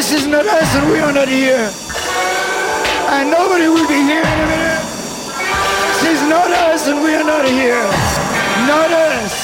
This is not us and we are not here. And nobody will be here in a minute. This is not us and we are not here. Not us.